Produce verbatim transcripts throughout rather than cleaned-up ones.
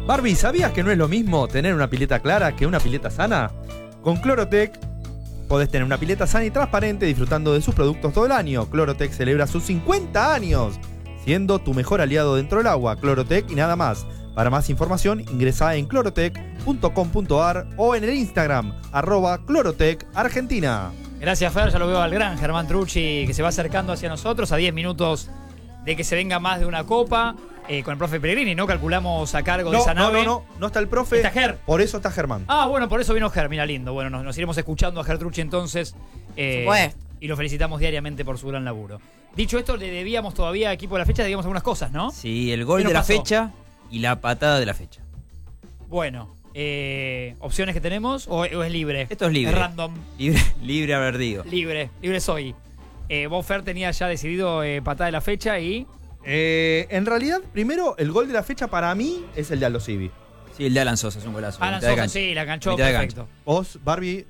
Barbie, ¿sabías que no es lo mismo tener una pileta clara que una pileta sana? Con Clorotec podés tener una pileta sana y transparente disfrutando de sus productos todo el año. Clorotec celebra sus cincuenta años, siendo tu mejor aliado dentro del agua. Clorotec y nada más. Para más información, ingresá en clorotec punto com punto ar o en el Instagram, arroba Clorotec Argentina. Gracias, Fer. Ya lo veo al gran Germán Trucci, que se va acercando hacia nosotros a diez minutos de que se venga más de una copa. Eh, con el profe Pellegrini, ¿no? Calculamos a cargo No, de esa no, nave. no, no, no está el profe. Está Ger. Por eso está Germán. Ah, bueno, por eso vino Ger. Mira, lindo. Bueno, nos, nos iremos escuchando a Ger Trucci entonces. Eh, Supuesto. y lo felicitamos diariamente por su gran laburo. Dicho esto, le debíamos todavía, equipo de la fecha, debíamos algunas cosas, ¿no? Sí, el gol ¿Qué de la nos pasó? fecha y la patada de la fecha. Bueno, eh, ¿opciones que tenemos o, o es libre? Esto es libre. Es random. Libre, libre haber digo. Libre, libre soy. Eh, vos, Fer, tenías ya decidido eh, patada de la fecha y... Eh, en realidad, primero, el gol de la fecha para mí es el de Aldo Civi. Sí, el de Alan Sosa es un golazo. Alan mitad de Sosa, cancha. sí, la canchó Mitad de perfecto. cancha. Vos, Barbie,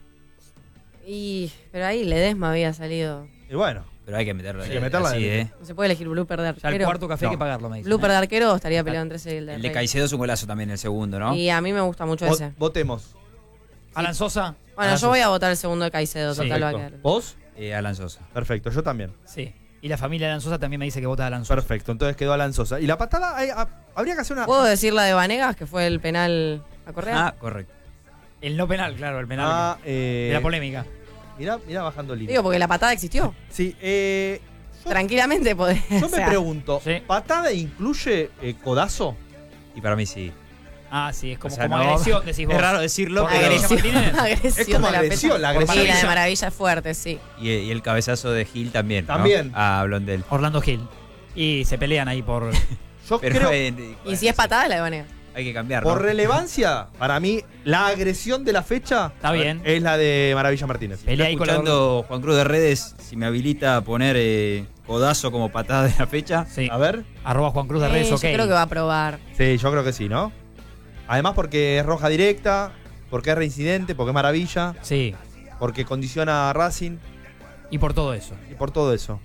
Y, pero ahí Ledesma había salido. y bueno, Pero hay que meterlo. Hay que meterla así, de- ¿eh? No se puede elegir blooper de Ya el arquero. cuarto café hay No. que pagarlo, me dicen. Blooper ¿eh? de arquero estaría peleado entre ese y el de El de Rey. Caicedo es un golazo también, el segundo, ¿no? Y a mí me gusta mucho vo- ese. votemos. Alan Sosa. Bueno, yo voy a votar el segundo de Caicedo, Sí, total va a Perfecto. quedar. ¿Vos? Eh, Alan Sosa. Perfecto, yo también. Sí. Y la familia de Alan Sosa también me dice que vota a Alan Sosa. Perfecto, entonces quedó Alan Sosa. Y la patada, hay- ha- habría que hacer una... ¿Puedo decir la de Vanegas, que fue el penal a Correa? Ah, correcto. El no penal, claro, el penal. Ah, eh, de la polémica. mirá, mirá bajando el Digo, límite. porque la patada existió. Sí, eh, yo, Tranquilamente podés. yo o me sea, pregunto, Sí. ¿patada incluye eh, codazo? Y para mí sí. Ah, sí, es como, O sea, como no- agresión, decís vos. Es raro decirlo, Por pero... agresión. Martínez. agresión Es como de la agresión, fecha. la Sí, agresión. la de Maravilla es fuerte, sí. Y, y el cabezazo de Gil también, ¿no? También. A Blondel. Orlando Gil. Y se pelean ahí por... Yo Pero creo, eh, Y si es patada, la de Vanegas. hay que cambiarlo. por relevancia, para mí, la agresión de la fecha Está bien. es la de Maravilla Martínez. Pelea ahí Está con la... escuchando Juan Cruz de Redes, si me habilita a poner eh, codazo como patada de la fecha. Sí. A ver. Arroba Juan Cruz de Eh, Redes, yo ok. creo que va a probar. Sí, yo creo que sí, ¿no? Además porque es roja directa, porque es reincidente, porque es Maravilla, Sí, porque condiciona a Racing y por todo eso. y por todo eso.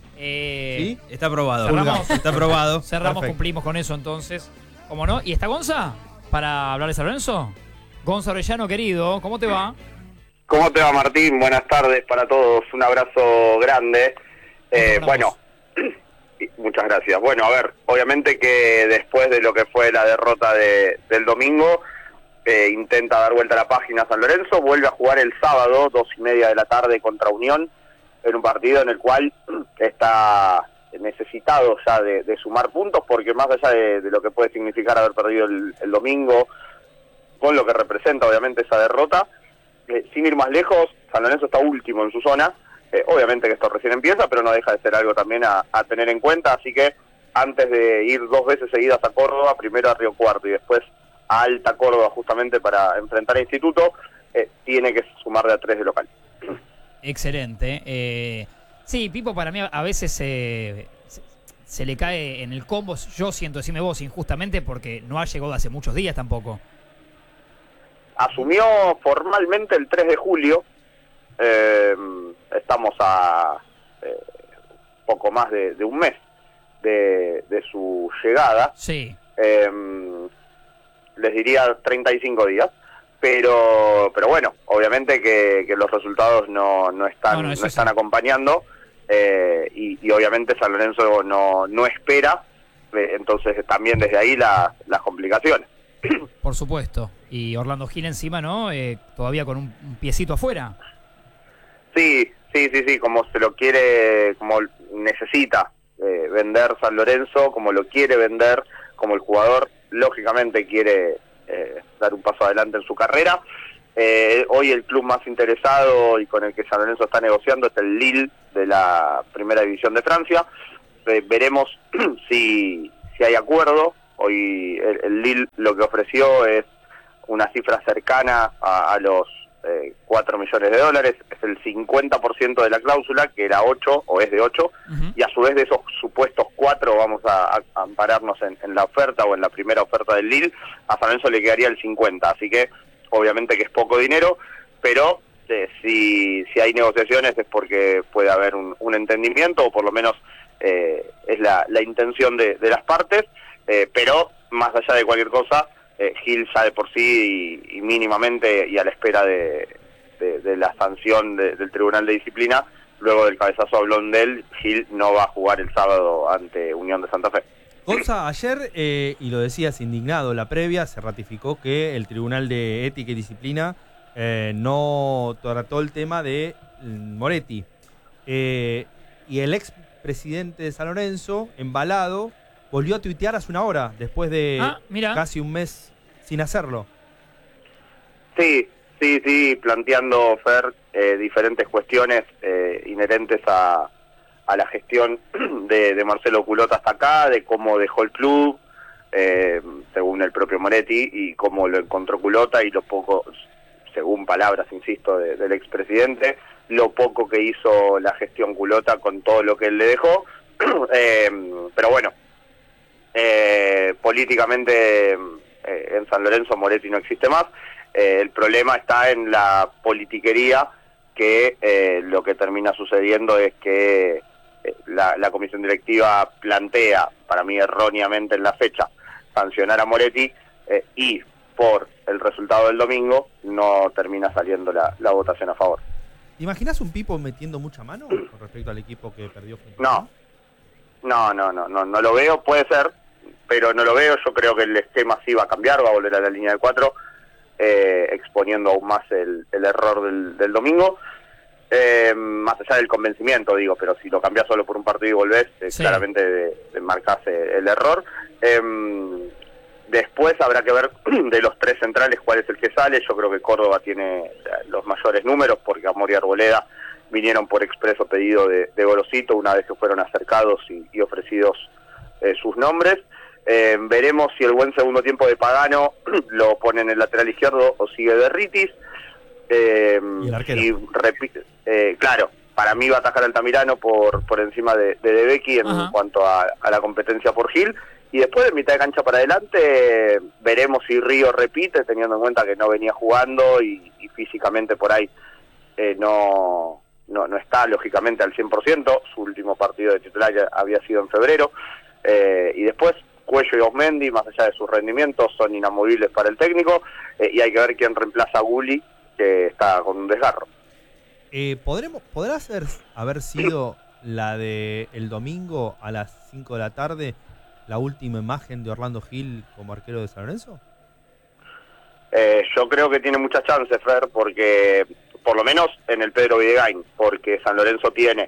Eh, ¿Sí? Está aprobado. Cerramos. Está aprobado. Cerramos, Perfecto. cumplimos con eso entonces. ¿Cómo no? ¿Y está Gonza? Para hablar de San Lorenzo. Gonza Orellano, querido, ¿cómo te va? ¿Cómo te va, Martín? Buenas tardes para todos, un abrazo grande. Eh, Nos bueno, muchas gracias. Bueno, a ver, obviamente que después de lo que fue la derrota de, del domingo, eh, intenta dar vuelta a la página San Lorenzo, vuelve a jugar el sábado, dos y media de la tarde contra Unión, en un partido en el cual está necesitado ya de, de sumar puntos, porque más allá de, de lo que puede significar haber perdido el, el domingo, con lo que representa obviamente esa derrota, eh, sin ir más lejos, San Lorenzo está último en su zona, eh, obviamente que esto recién empieza, pero no deja de ser algo también a, a tener en cuenta, así que antes de ir dos veces seguidas a Córdoba, primero a Río Cuarto y después a Alta Córdoba justamente para enfrentar a Instituto, eh, tiene que sumar de a tres de local. Excelente. Eh, sí, Pipo para mí a veces eh, se, se le cae en el combo. Yo siento, decime vos, injustamente, porque no ha llegado hace muchos días tampoco. Asumió formalmente el tres de julio, eh, estamos a eh, poco más de, de un mes de, de su llegada, Sí. eh, les diría treinta y cinco días, pero pero bueno, obviamente que, que los resultados no, no están No, no, no, eso están sí. acompañando, eh, y, y obviamente San Lorenzo no, no espera, eh, entonces también desde ahí la, las complicaciones. Por supuesto. Y Orlando Gil encima, ¿no? Eh, todavía con un, un piecito afuera. Sí, sí, sí, sí, como se lo quiere, como necesita eh, vender San Lorenzo, como lo quiere vender, como el jugador lógicamente quiere eh, dar un paso adelante en su carrera. Eh, hoy el club más interesado y con el que San Lorenzo está negociando es el Lille de la Primera División de Francia. Eh, veremos si, si hay acuerdo. Hoy el, el Lille lo que ofreció es una cifra cercana a, a los eh, cuatro millones de dólares, es el cincuenta por ciento de la cláusula, que era ocho o es de ocho, Uh-huh. y a su vez de esos supuestos cuatro vamos a, a ampararnos en, en la oferta o en la primera oferta del Lille, a San Lorenzo le quedaría el cincuenta, así que obviamente que es poco dinero, pero eh, si, si hay negociaciones es porque puede haber un, un entendimiento, o por lo menos eh, es la, la intención de, de las partes, eh, pero más allá de cualquier cosa, eh, Gil ya de por sí y, y mínimamente y a la espera de, de, de la sanción de, del Tribunal de Disciplina, luego del cabezazo a Blondel, Gil no va a jugar el sábado ante Unión de Santa Fe. Gonza, ayer, eh, y lo decías indignado, la previa se ratificó que el Tribunal de Ética y Disciplina eh, no trató el tema de Moretti. Eh, y el ex presidente de San Lorenzo, embalado, volvió a tuitear hace una hora, después de ah, casi un mes sin hacerlo. Sí, sí, sí, planteando, Fer, eh, diferentes cuestiones eh, inherentes a, a la gestión de, de Marcelo Culota hasta acá, de cómo dejó el club, eh, según el propio Moretti, y cómo lo encontró Culota y lo poco, según palabras, insisto, de, del expresidente, lo poco que hizo la gestión Culota con todo lo que él le dejó. eh, pero bueno, eh, políticamente eh, en San Lorenzo Moretti no existe más. Eh, el problema está en la politiquería, que eh, lo que termina sucediendo es que eh, la, la comisión directiva plantea, para mí erróneamente en la fecha, sancionar a Moretti eh, y por el resultado del domingo no termina saliendo la, la votación a favor. ¿Te imaginas un Pipo metiendo mucha mano con respecto al equipo que perdió frente a No, no, no, no, no, no lo veo, puede ser, pero no lo veo. Yo creo que el esquema sí va a cambiar, va a volver a la línea de cuatro, eh, exponiendo aún más el, el error del, del domingo, eh, más allá del convencimiento, digo, pero si lo cambiás solo por un partido y volvés, eh, sí. claramente de, de marcás el error. Eh, Después habrá que ver de los tres centrales cuál es el que sale. Yo creo que Córdoba tiene los mayores números porque Amor y Arboleda vinieron por expreso pedido de, de Gorosito una vez que fueron acercados y, y ofrecidos eh, sus nombres. Eh, veremos si el buen segundo tiempo de Pagano lo pone en el lateral izquierdo o sigue de Ritis. Eh, ¿Y el arquero? Y repite, eh, claro, para mí va a atajar Altamirano por, por encima de, de De Becchi en Ajá. cuanto a, a la competencia por Gil. Y después de mitad de cancha para adelante, veremos si Río repite, teniendo en cuenta que no venía jugando y, y físicamente por ahí eh, no, no no está lógicamente al cien por ciento. Su último partido de titular ya había sido en febrero. Eh, y después, Cuello y Osmendi, más allá de sus rendimientos, son inamovibles para el técnico. Eh, y hay que ver quién reemplaza a Gulli, que está con un desgarro. Eh, ¿podremos, ¿Podrá ser, haber sido la de el domingo a las cinco de la tarde la última imagen de Orlando Gil como arquero de San Lorenzo? Eh, yo creo que tiene muchas chances, Fer, porque por lo menos en el Pedro Videgain, porque San Lorenzo tiene,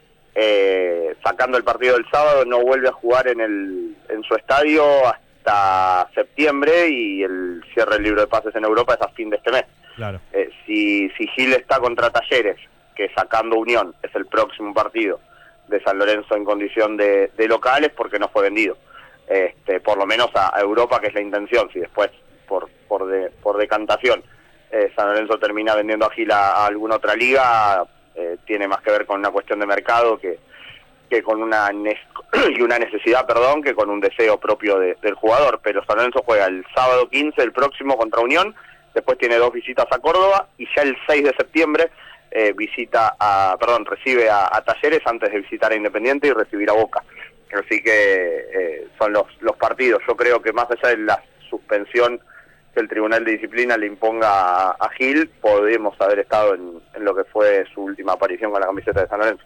eh, sacando el partido del sábado, no vuelve a jugar en el en su estadio hasta septiembre y el cierre del libro de pases en Europa es a fin de este mes. Claro. Eh, si, si Gil está contra Talleres, que sacando Unión es el próximo partido de San Lorenzo en condición de, de locales, porque no fue vendido. Este, por lo menos a, a Europa, que es la intención. Si después, por por, de, por decantación, eh, San Lorenzo termina vendiendo a Gil a, a alguna otra liga, eh, tiene más que ver con una cuestión de mercado que, que con una ne y una necesidad, perdón, que con un deseo propio de, del jugador. Pero San Lorenzo juega el sábado quince, el próximo, contra Unión, después tiene dos visitas a Córdoba, y ya el seis de septiembre Eh, visita a, perdón, recibe a, a Talleres antes de visitar a Independiente y recibir a Boca. Así que eh, son los, los partidos. Yo creo que más allá de la suspensión que el Tribunal de Disciplina le imponga a, a Gil, podemos haber estado en, en lo que fue su última aparición con la camiseta de San Lorenzo.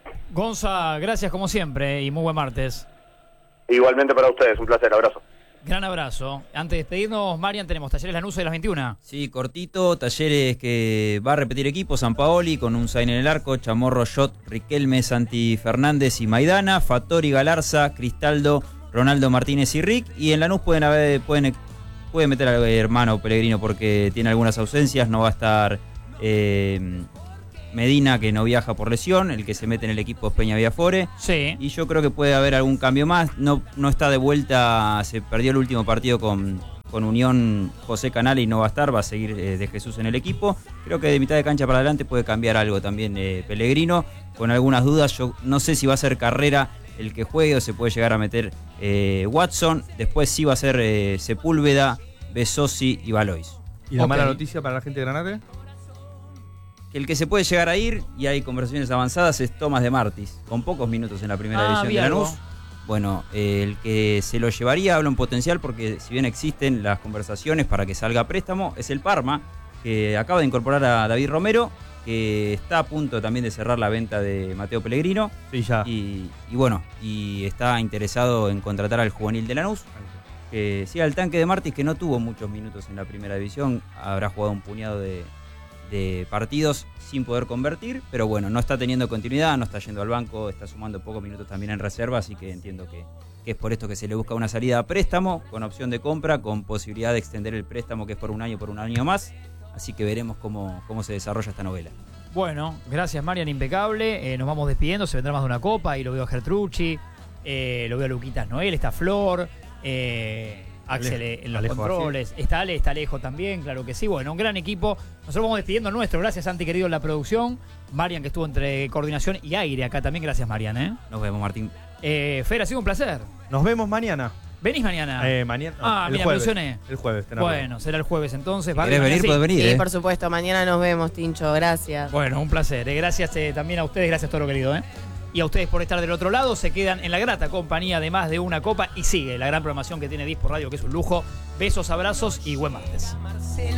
Gonza, gracias como siempre y muy buen martes. Igualmente para ustedes, un placer, abrazo. Gran abrazo. Antes de despedirnos, Marian, tenemos Talleres Lanús de las veintiuna. Sí, cortito, Talleres que va a repetir equipo, Sampaoli con un Zayn en el arco, Chamorro, Shot, Riquelme, Santi Fernández y Maidana, Fattori, Galarza, Cristaldo, Ronaldo Martínez y Rick. Y en Lanús pueden haber, pueden, pueden meter al hermano Pellegrino porque tiene algunas ausencias, no va a estar eh, Medina, que no viaja por lesión, el que se mete en el equipo es Peña Viafore. Sí. Y yo creo que puede haber algún cambio más. No, no está de vuelta, se perdió el último partido con, con Unión José Canal y no va a estar, va a seguir eh, de Jesús en el equipo. Creo que de mitad de cancha para adelante puede cambiar algo también eh, Pellegrino, con algunas dudas. Yo no sé si va a ser Carrera el que juegue o se puede llegar a meter eh, Watson. Después sí va a ser eh, Sepúlveda, Besosi y Valois. ¿Y la Ok. mala noticia para la gente de Granate? Que el que se puede llegar a ir, y hay conversaciones avanzadas, es Tomás de Martis, con pocos minutos en la primera Ah, división vi de algo. Lanús. Bueno, eh, el que se lo llevaría habla un potencial porque si bien existen las conversaciones para que salga a préstamo, es el Parma, que acaba de incorporar a David Romero, que está a punto también de cerrar la venta de Mateo Pellegrino. Sí, ya. Y, y bueno, y está interesado en contratar al juvenil de Lanús. Que sí, al tanque de Martins, que no tuvo muchos minutos en la primera división, habrá jugado un puñado de, de partidos sin poder convertir, pero bueno, no está teniendo continuidad, no está yendo al banco, está sumando pocos minutos también en reserva, así que entiendo que, que es por esto que se le busca una salida a préstamo, con opción de compra, con posibilidad de extender el préstamo, que es por un año, por un año más, así que veremos cómo, cómo se desarrolla esta novela. Bueno, gracias Marian, impecable. Eh, nos vamos despidiendo, se vendrá más de una copa y lo veo a Gertrucci, eh, lo veo a Luquitas Noel, está Flor, eh, Axel Alejo, en los Alejo controles, está Ale, está Alejo también, claro que sí. Bueno, un gran equipo. Nosotros vamos despidiendo el nuestro. Gracias, Santi, querido, en la producción. Marian, que estuvo entre coordinación y aire acá también. Gracias, Marian. ¿eh? Nos vemos, Martín. Eh, Fer, ha sido un placer. Nos vemos mañana. ¿Venís mañana? Eh, mañana. no, Ah, el mira, jueves. me ilusioné. El jueves. tenés razón. Bueno, será el jueves entonces. Si ¿Vale? querés venir, Sí. podés venir, Sí, ¿eh? por supuesto. Mañana nos vemos, Tincho. Gracias. Bueno, un placer. eh. Gracias eh, también a ustedes, gracias Toro querido. ¿eh? Y a ustedes por estar del otro lado. Se quedan en la grata compañía de Más de una Copa y sigue la gran programación que tiene Dispor Radio, que es un lujo. Besos, abrazos y buen martes.